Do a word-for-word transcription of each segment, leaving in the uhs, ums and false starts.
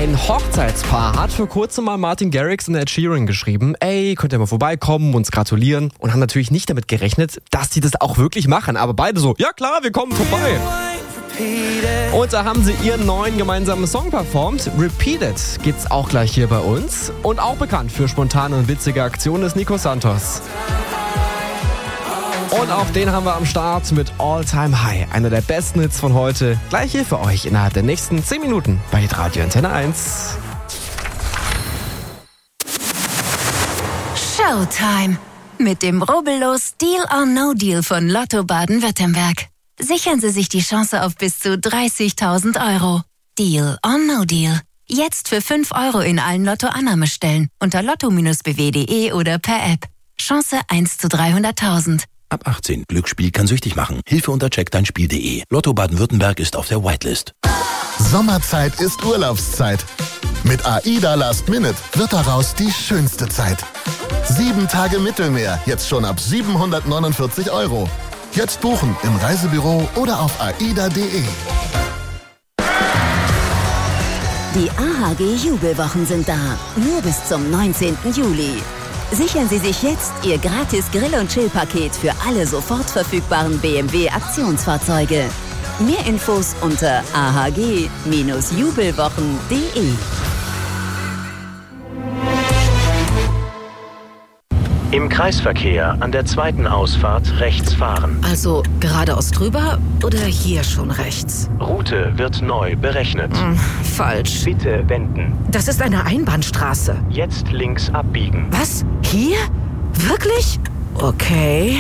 Ein Hochzeitspaar hat vor kurzem mal Martin Garrix und Ed Sheeran geschrieben, ey, könnt ihr mal vorbeikommen, uns gratulieren, und haben natürlich nicht damit gerechnet, dass die das auch wirklich machen. Aber beide so, ja klar, wir kommen vorbei. Und da haben sie ihren neuen gemeinsamen Song performt. Repeated gibt's auch gleich hier bei uns. Und auch bekannt für spontane und witzige Aktionen ist Nico Santos. Und auch den haben wir am Start mit All Time High. Einer der besten Hits von heute. Gleich hier für euch innerhalb der nächsten zehn Minuten bei Hitradio Antenne eins. Showtime. Mit dem rubbellos Deal or No Deal von Lotto Baden-Württemberg. Sichern Sie sich die Chance auf bis zu dreißigtausend Euro. Deal or No Deal. Jetzt für fünf Euro in allen Lotto-Annahmestellen unter lotto b w punkt de oder per App. Chance eins zu dreihunderttausend. Ab achtzehn. Glücksspiel kann süchtig machen. Hilfe unter check dein spiel punkt de. Lotto Baden-Württemberg ist auf der Whitelist. Sommerzeit ist Urlaubszeit. Mit AIDA Last Minute wird daraus die schönste Zeit. Sieben Tage Mittelmeer, jetzt schon ab siebenhundertneunundvierzig Euro. Jetzt buchen im Reisebüro oder auf aida punkt de. Die A H G-Jubelwochen sind da. Nur bis zum neunzehnten Juli. Sichern Sie sich jetzt Ihr gratis Grill- und Chill-Paket für alle sofort verfügbaren B M W-Aktionsfahrzeuge. Mehr Infos unter a h g jubelwochen punkt de. Im Kreisverkehr an der zweiten Ausfahrt rechts fahren. Also geradeaus drüber oder hier schon rechts? Route wird neu berechnet. Hm, falsch. Bitte wenden. Das ist eine Einbahnstraße. Jetzt links abbiegen. Was? Hier? Wirklich? Okay.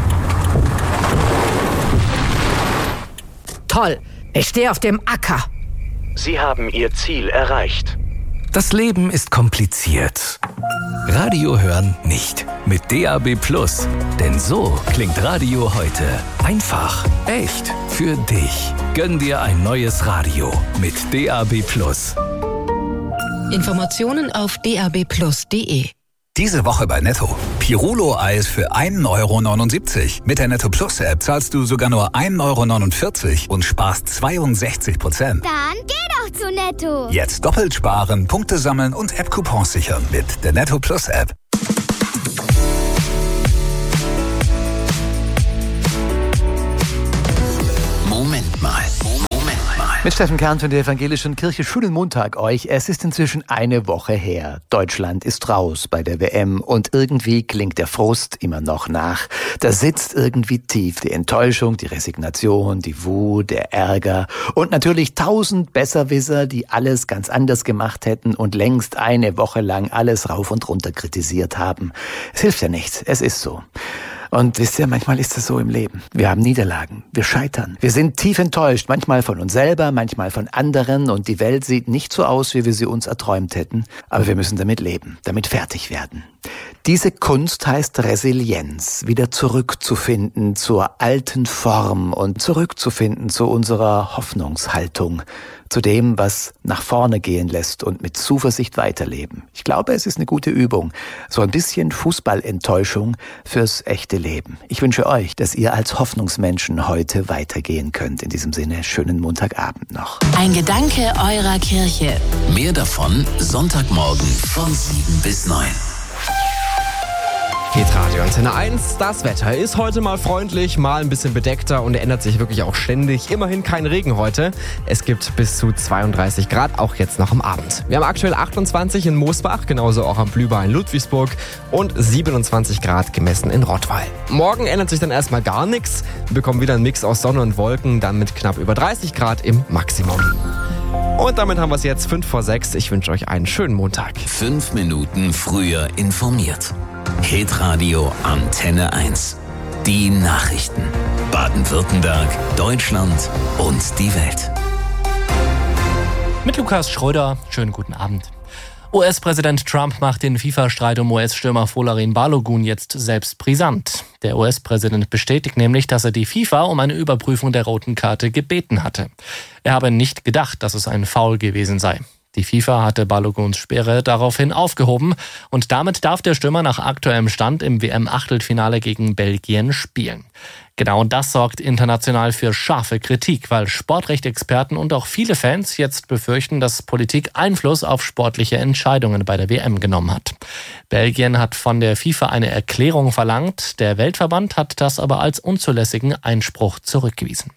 Toll. Ich stehe auf dem Acker. Sie haben Ihr Ziel erreicht. Das Leben ist kompliziert. Radio hören nicht. Mit D A B Plus. Denn so klingt Radio heute. Einfach, echt, für dich. Gönn dir ein neues Radio mit D A B Plus. Informationen auf d a b plus punkt de. Diese Woche bei Netto. Pirulo-Eis für ein Euro neunundsiebzig. Mit der Netto Plus App zahlst du sogar nur ein Euro neunundvierzig und sparst zweiundsechzig Prozent. Dann geh doch zu Netto. Jetzt doppelt sparen, Punkte sammeln und App-Coupons sichern mit der Netto Plus App. Moment mal. Mit Steffen Kern von der Evangelischen Kirche. Schönen Montag euch. Es ist inzwischen eine Woche her. Deutschland ist raus bei der W M und irgendwie klingt der Frust immer noch nach. Da sitzt irgendwie tief die Enttäuschung, die Resignation, die Wut, der Ärger und natürlich tausend Besserwisser, die alles ganz anders gemacht hätten und längst eine Woche lang alles rauf und runter kritisiert haben. Es hilft ja nichts. Es ist so. Und wisst ihr, manchmal ist es so im Leben. Wir haben Niederlagen, wir scheitern. Wir sind tief enttäuscht, manchmal von uns selber, manchmal von anderen und die Welt sieht nicht so aus, wie wir sie uns erträumt hätten. Aber wir müssen damit leben, damit fertig werden. Diese Kunst heißt Resilienz, wieder zurückzufinden zur alten Form und zurückzufinden zu unserer Hoffnungshaltung, zu dem, was nach vorne gehen lässt und mit Zuversicht weiterleben. Ich glaube, es ist eine gute Übung. So ein bisschen Fußballenttäuschung fürs echte Leben. Ich wünsche euch, dass ihr als Hoffnungsmenschen heute weitergehen könnt. In diesem Sinne, schönen Montagabend noch. Ein Gedanke eurer Kirche. Mehr davon Sonntagmorgen von sieben bis neun. Hitradio Antenne eins. Das Wetter ist heute mal freundlich, mal ein bisschen bedeckter und ändert sich wirklich auch ständig. Immerhin kein Regen heute. Es gibt bis zu zweiunddreißig Grad, auch jetzt noch am Abend. Wir haben aktuell achtundzwanzig in Moosbach, genauso auch am Blühbach in Ludwigsburg und siebenundzwanzig Grad gemessen in Rottweil. Morgen ändert sich dann erstmal gar nichts. Wir bekommen wieder einen Mix aus Sonne und Wolken, dann mit knapp über dreißig Grad im Maximum. Und damit haben wir es jetzt fünf vor sechs. Ich wünsche euch einen schönen Montag. Fünf Minuten früher informiert. Hitradio Antenne eins. Die Nachrichten. Baden-Württemberg, Deutschland und die Welt. Mit Lukas Schröder, schönen guten Abend. U S-Präsident Trump macht den FIFA-Streit um U S-Stürmer Folarin Balogun jetzt selbst brisant. Der U S-Präsident bestätigt nämlich, dass er die FIFA um eine Überprüfung der roten Karte gebeten hatte. Er habe nicht gedacht, dass es ein Foul gewesen sei. Die FIFA hatte Baloguns Sperre daraufhin aufgehoben und damit darf der Stürmer nach aktuellem Stand im W M-Achtelfinale gegen Belgien spielen. Genau das sorgt international für scharfe Kritik, weil Sportrechtsexperten und auch viele Fans jetzt befürchten, dass Politik Einfluss auf sportliche Entscheidungen bei der W M genommen hat. Belgien hat von der FIFA eine Erklärung verlangt, der Weltverband hat das aber als unzulässigen Einspruch zurückgewiesen.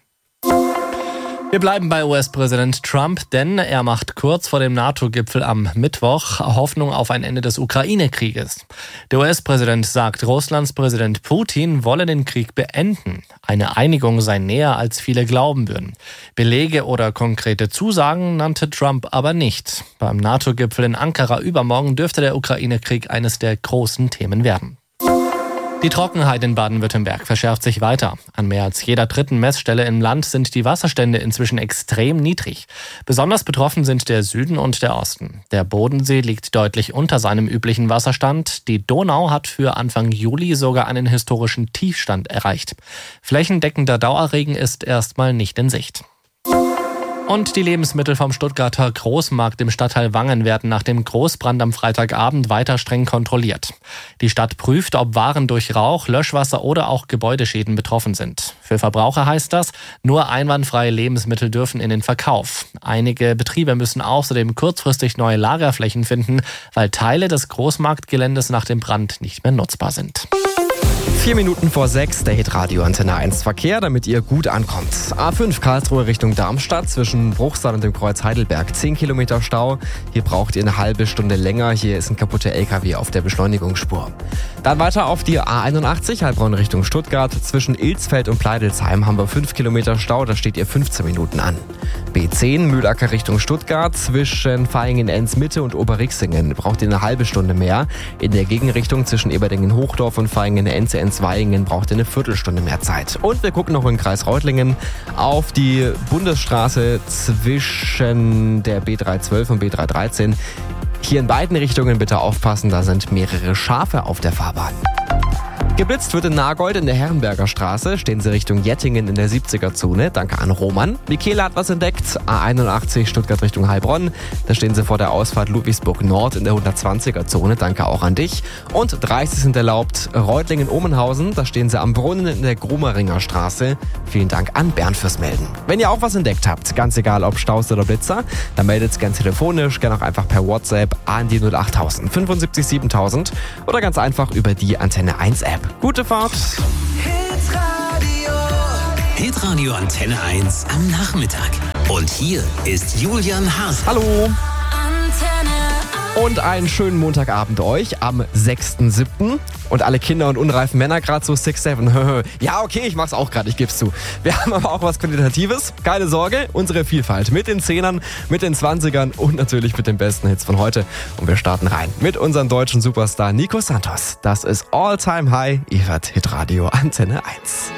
Wir bleiben bei U S-Präsident Trump, denn er macht kurz vor dem NATO-Gipfel am Mittwoch Hoffnung auf ein Ende des Ukraine-Krieges. Der U S-Präsident sagt, Russlands Präsident Putin wolle den Krieg beenden. Eine Einigung sei näher, als viele glauben würden. Belege oder konkrete Zusagen nannte Trump aber nicht. Beim NATO-Gipfel in Ankara übermorgen dürfte der Ukraine-Krieg eines der großen Themen werden. Die Trockenheit in Baden-Württemberg verschärft sich weiter. An mehr als jeder dritten Messstelle im Land sind die Wasserstände inzwischen extrem niedrig. Besonders betroffen sind der Süden und der Osten. Der Bodensee liegt deutlich unter seinem üblichen Wasserstand. Die Donau hat für Anfang Juli sogar einen historischen Tiefstand erreicht. Flächendeckender Dauerregen ist erstmal nicht in Sicht. Und die Lebensmittel vom Stuttgarter Großmarkt im Stadtteil Wangen werden nach dem Großbrand am Freitagabend weiter streng kontrolliert. Die Stadt prüft, ob Waren durch Rauch, Löschwasser oder auch Gebäudeschäden betroffen sind. Für Verbraucher heißt das, nur einwandfreie Lebensmittel dürfen in den Verkauf. Einige Betriebe müssen außerdem kurzfristig neue Lagerflächen finden, weil Teile des Großmarktgeländes nach dem Brand nicht mehr nutzbar sind. Vier Minuten vor sechs, der Hitradio Antenne eins Verkehr, damit ihr gut ankommt. A fünf Karlsruhe Richtung Darmstadt, zwischen Bruchsal und dem Kreuz Heidelberg. zehn Kilometer Stau. Hier braucht ihr eine halbe Stunde länger. Hier ist ein kaputter L K W auf der Beschleunigungsspur. Dann weiter auf die A einundachtzig, Heilbronn Richtung Stuttgart. Zwischen Ilsfeld und Pleidelsheim haben wir fünf Kilometer Stau. Da steht ihr fünfzehn Minuten an. B zehn, Mühlacker Richtung Stuttgart. Zwischen Vaihingen-Enz-Mitte und Oberrixingen braucht ihr eine halbe Stunde mehr. In der Gegenrichtung zwischen Eberdingen-Hochdorf und Vaihingen-Enz Vaihingen braucht ihr eine Viertelstunde mehr Zeit. Und wir gucken noch in den Kreis Reutlingen auf die Bundesstraße zwischen der B dreihundertzwölf und B dreihundertdreizehn. Hier in beiden Richtungen bitte aufpassen, da sind mehrere Schafe auf der Fahrbahn. Geblitzt wird in Nagold in der Herrenberger Straße. Stehen Sie Richtung Jettingen in der siebziger-Zone. Danke an Roman. Michaela hat was entdeckt. A einundachtzig Stuttgart Richtung Heilbronn. Da stehen Sie vor der Ausfahrt Ludwigsburg Nord in der hundertzwanziger-Zone. Danke auch an dich. Und dreißig sind erlaubt. Reutlingen-Omenhausen. Da stehen Sie am Brunnen in der Grumeringer Straße. Vielen Dank an Bernd fürs Melden. Wenn ihr auch was entdeckt habt, ganz egal ob Staus oder Blitzer, dann meldet es gern telefonisch, gern auch einfach per WhatsApp an die null achttausend fünfundsiebzig siebentausend oder ganz einfach über die Antenne eins App. Gute Fahrt! Hitradio. Hitradio Antenne eins am Nachmittag. Und hier ist Julian Haas. Hallo! Und einen schönen Montagabend euch am sechsten siebten Und alle Kinder und unreifen Männer gerade so sechs sieben. Ja, okay, ich mach's auch gerade, ich geb's zu. Wir haben aber auch was Qualitatives. Keine Sorge, unsere Vielfalt mit den Zehnern, mit den Zwanzigern und natürlich mit den besten Hits von heute. Und wir starten rein mit unserem deutschen Superstar Nico Santos. Das ist All Time High. Ihr hört Hitradio Antenne eins.